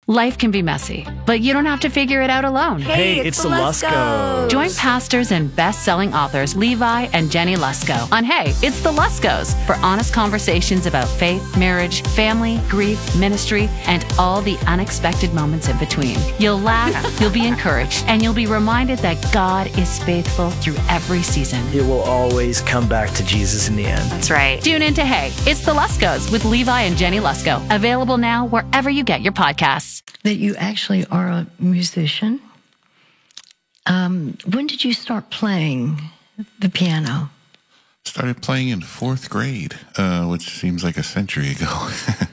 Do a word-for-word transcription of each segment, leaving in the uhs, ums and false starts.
Life can be messy, but you don't have to figure it out alone. Hey, Hey, it's, it's the the Luskos. Join pastors and best-selling authors Levi and Jenny Lusko on Hey, It's the Luskos for honest conversations about faith, marriage, family, grief, ministry, and all the unexpected moments in between. You'll laugh, you'll be encouraged, and you'll be reminded that God is faithful through every season. It will always come back to Jesus in the end. That's right. Tune in to Hey, It's the Luskos with Levi and Jenny Lusko. Available now wherever you get your podcasts. That you actually are a musician. Um, when did you start playing the piano? Started playing in fourth grade, uh, which seems like a century ago.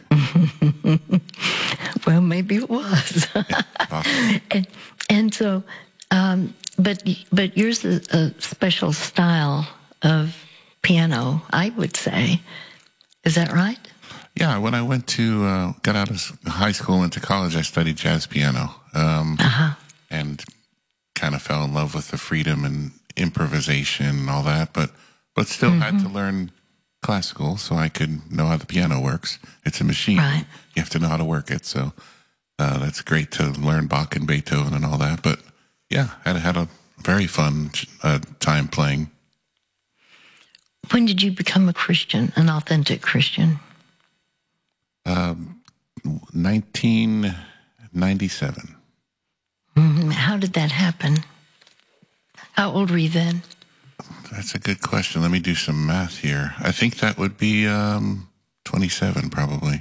Well, maybe it was. Yeah, awesome. and, and so, um, but but yours is a special style of piano, I would say. Is that right? Yeah, when I went to, uh, got out of high school, went to college, I studied jazz piano. Um, Uh-huh. and kind of fell in love with the freedom and improvisation and all that, but, but still Mm-hmm. had to learn classical so I could know how the piano works. It's a machine. Right. You have to know how to work it. So, uh, that's great to learn Bach and Beethoven and all that. But yeah, I had, had a very fun, uh, time playing. When did you become a Christian, an authentic Christian? Um, nineteen ninety-seven. Mhm. How did that happen? How old were you then? That's a good question. Let me do some math here. I think that would be um, twenty-seven, probably.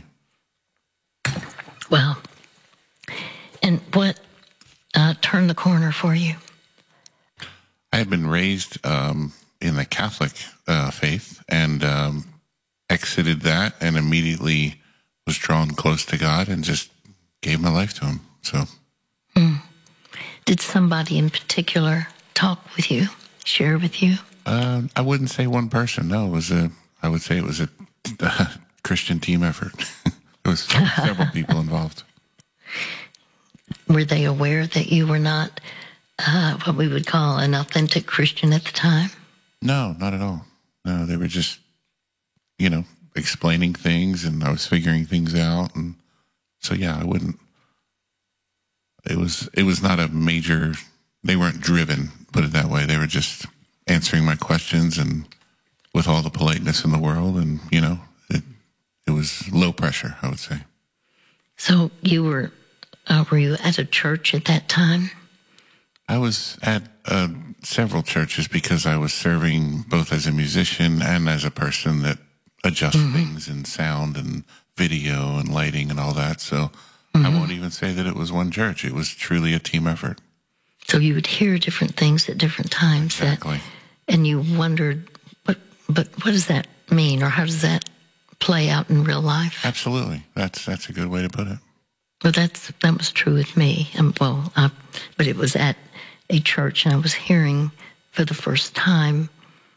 Well, and what uh, turned the corner for you? I had been raised um, in the Catholic uh, faith and um, exited that and immediately was drawn close to God and just gave my life to Him. So, Mm. Did somebody in particular talk with you, share with you? uh, I wouldn't say one person. No, it was a. I would say it was a, a Christian team effort. There was several people involved. Were they aware that you were not uh, what we would call an authentic Christian at the time? No, not at all. No, they were just, you know, explaining things, and I was figuring things out, and so yeah, I wouldn't. It was it was not a major. They weren't driven, put it that way. They were just answering my questions, and with all the politeness in the world, and you know, it it was low pressure, I would say. So you were uh, were you at a church at that time? I was at uh, several churches because I was serving both as a musician and as a person that adjusts Mm-hmm. things in sound and video and lighting and all that. So I won't even say that it was one church. It was truly a team effort. So you would hear different things at different times, Exactly. that, and you wondered, what, but what does that mean, or how does that play out in real life? Absolutely. That's that's a good way to put it. Well, that's that was true with me. Um, well, I, but it was at a church, and I was hearing for the first time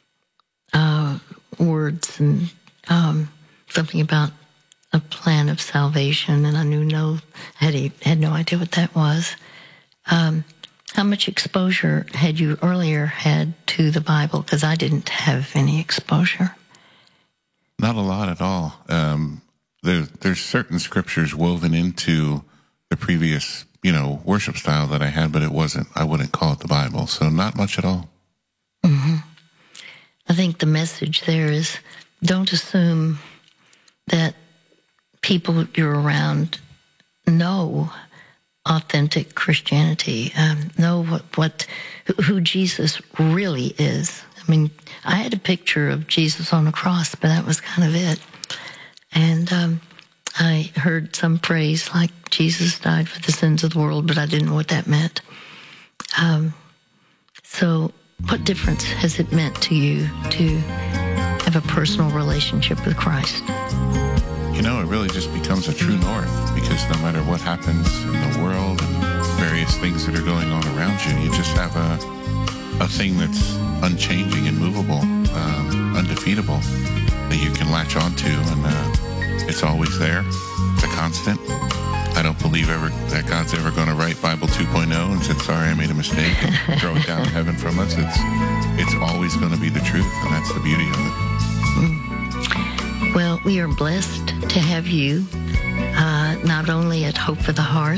uh, words and um, something about a plan of salvation, and I knew no had had no idea what that was. Um, how much exposure had you earlier had to the Bible? Because I didn't have any exposure. Not a lot at all. Um, there, there's certain scriptures woven into the previous, you know, worship style that I had, but it wasn't. I wouldn't call it the Bible. So not much at all. Mm-hmm. I think the message there is, don't assume that people you're around know authentic Christianity, um, know what, what who Jesus really is. I mean, I had a picture of Jesus on a cross, but that was kind of it. And um, I heard some phrase like, Jesus died for the sins of the world, but I didn't know what that meant. Um, so what difference has it meant to you to have a personal relationship with Christ? You know, it really just becomes a true north, because no matter what happens in the world and various things that are going on around you, you just have a, a thing that's unchanging and movable, um, undefeatable, that you can latch onto, and uh, it's always there. It's a constant. I don't believe ever that God's ever going to write Bible two point oh and said, sorry, I made a mistake, and throw it down in heaven from us. It's, it's always going to be the truth, and that's the beauty of it. Well, we are blessed to have you, uh, not only at Hope for the Heart,